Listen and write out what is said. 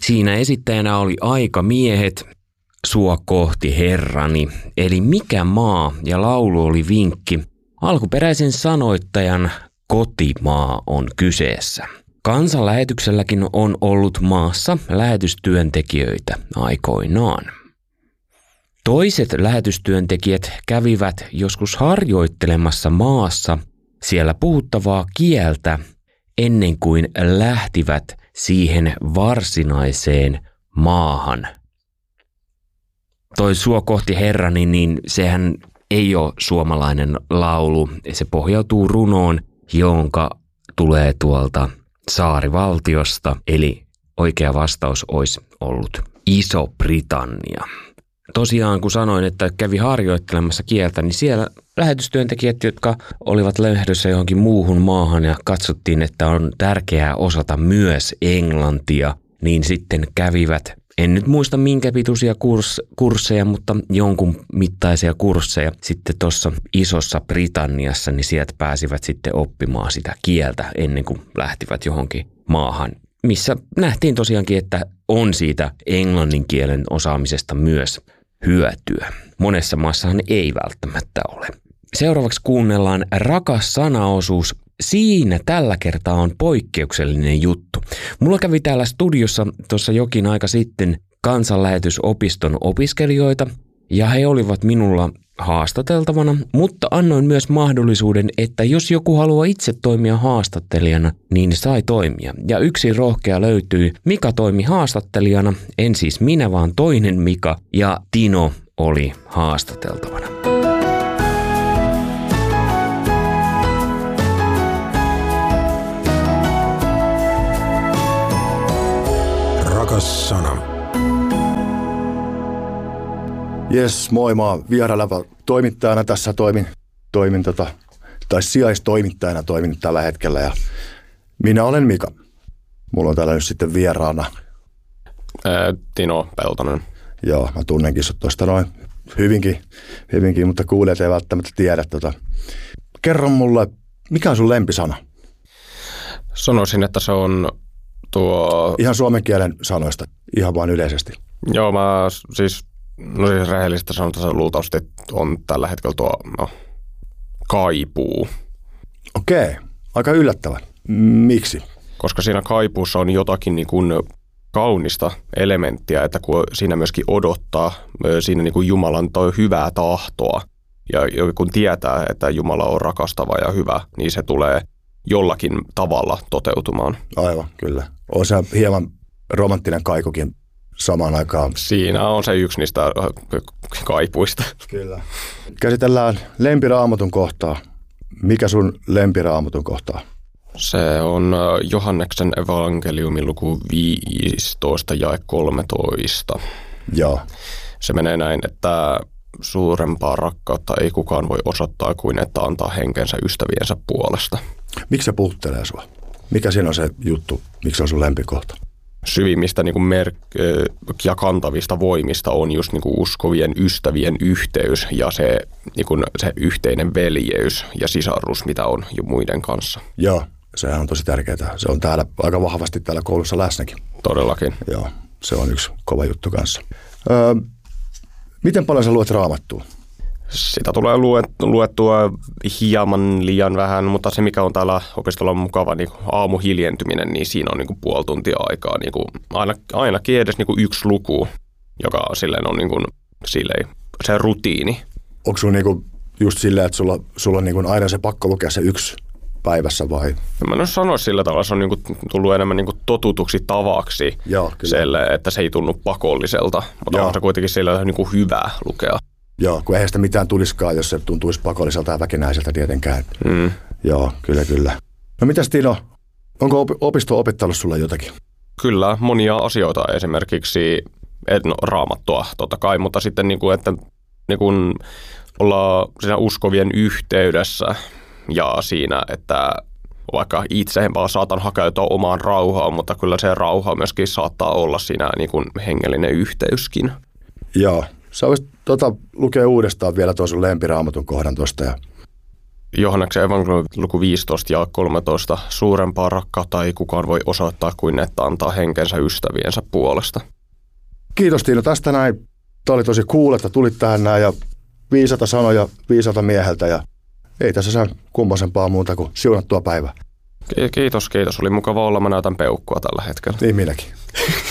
Siinä esittäjänä oli Aikamiehet, Sua kohti herrani, eli Mikä maa, ja laulu oli vinkki. Alkuperäisen sanoittajan kotimaa on kyseessä. Kansanlähetykselläkin on ollut maassa lähetystyöntekijöitä aikoinaan. Toiset lähetystyöntekijät kävivät joskus harjoittelemassa maassa siellä puhuttavaa kieltä ennen kuin lähtivät siihen varsinaiseen maahan. Toi Sua kohti herrani, niin sehän ei ole suomalainen laulu. Se pohjautuu runoon, jonka tulee tuolta saarivaltiosta, eli oikea vastaus olisi ollut Iso-Britannia. Tosiaan, kun sanoin, että kävi harjoittelemassa kieltä, niin siellä lähetystyöntekijät, jotka olivat lähdössä johonkin muuhun maahan ja katsottiin, että on tärkeää osata myös englantia, niin sitten kävivät, en nyt muista minkä pituisia kursseja, mutta jonkun mittaisia kursseja sitten tuossa Isossa Britanniassa, niin sieltä pääsivät sitten oppimaan sitä kieltä ennen kuin lähtivät johonkin maahan, missä nähtiin tosiaankin, että on siitä englannin kielen osaamisesta myös hyötyä. Monessa maassahan ei välttämättä ole. Seuraavaksi kuunnellaan Rakas sanaosuus. Siinä tällä kertaa on poikkeuksellinen juttu. Mulla kävi täällä studiossa tuossa jokin aika sitten kansanlähetysopiston opiskelijoita ja he olivat minulla haastateltavana, mutta annoin myös mahdollisuuden, että jos joku haluaa itse toimia haastattelijana, niin sai toimia. Ja yksi rohkea löytyi. Mika toimi haastattelijana, en siis minä, vaan toinen Mika, ja Tino oli haastateltavana. Rakas sana. Jes, moi, mä oon vierailla toimittajana tässä sijaistoimittajana toimin tällä hetkellä ja minä olen Mika. Mulla on täällä nyt sitten vieraana Tino Peltonen. Joo, mä tunnenkin sut tuosta noin hyvinkin, mutta kuulijat ei välttämättä tiedä. Kerro mulle, mikä on sun lempisana? Sanoisin, että se on tuo... Ihan suomen kielen sanoista, ihan vaan yleisesti. Joo, siis rehellistä sanotaan, että se luultavasti on tällä hetkellä tuo kaipuu. Okei, aika yllättävän. Miksi? Koska siinä kaipuussa on jotakin niin kuin kaunista elementtiä, että kun siinä myöskin odottaa siinä niin kuin Jumalan toi hyvää tahtoa ja kun tietää, että Jumala on rakastava ja hyvä, niin se tulee jollakin tavalla toteutumaan. Aivan, kyllä. On se hieman romanttinen kaikukin samaan aikaan. Siinä on se yksi niistä kaipuista. Kyllä. Käsitellään lempiraamatun kohtaa. Mikä sun lempiraamatun kohtaa? Se on Johanneksen evankeliumin luku 15 jae 13. Joo. Se menee näin, että suurempaa rakkautta ei kukaan voi osoittaa kuin että antaa henkensä ystäviensä puolesta. Miksi se puhuttelee sua? Mikä siinä on se juttu? Miksi se on sun lempikohta? Syvimmistä niin kuin ja kantavista voimista on just niin kuin uskovien ystävien yhteys ja se, niin kuin se yhteinen veljeys ja sisarus, mitä on jo muiden kanssa. Joo, sehän on tosi tärkeää. Se on täällä aika vahvasti täällä koulussa läsnäkin. Todellakin. Joo, se on yksi kova juttu kanssa. Miten paljon sä luet raamattua? Sitä tulee luettua hieman liian vähän, mutta se mikä on täällä opistolla mukava, niin aamuhiljentyminen, niin siinä on niin kuin puoli tuntia aikaa. Niin kuin ainakin edes niin kuin yksi luku, joka silleen on niin kuin, silleen, se rutiini. Onko sulla niin kuin just silleen, että sulla on niin kuin aina se pakko lukea se yksi päivässä vai? Mä en sanoisi sillä tavalla, se on niin kuin tullut enemmän niin kuin totutuksi tavaksi. Joo, selle, että se ei tunnu pakolliselta, mutta on se kuitenkin sillä niin kuin hyvä lukea. Joo, kun eihän sitä mitään tulisikaan, jos se tuntuisi pakolliselta ja väkinäiseltä tietenkään. Joo, kyllä. No mitäs Tino, onko opisto opettanut sulle jotakin? Kyllä, monia asioita esimerkiksi, raamattua totta kai, mutta sitten niin kuin, että niin kuin ollaan siinä uskovien yhteydessä ja siinä, että vaikka itse vaan saatan hakeutua omaan rauhaan, mutta kyllä se rauha myöskin saattaa olla siinä niin kuin hengellinen yhteyskin. Joo. Sä voisit lukea uudestaan vielä tuon sun lempiraamatun kohdan tuosta ja Johanneksen evankeliumi luku 15 ja 13. Suurempaa rakkautta ei kukaan voi osoittaa kuin että antaa henkensä ystäviensä puolesta. Kiitos Tiino tästä näin. Tämä oli tosi cool, että tulit tähän näin ja viisata sanoja viisalta mieheltä ja ei tässä saa kummosempaa muuta kuin siunattua päivää. Kiitos. Oli mukava olla. Mä näytän peukkua tällä hetkellä. Niin minäkin.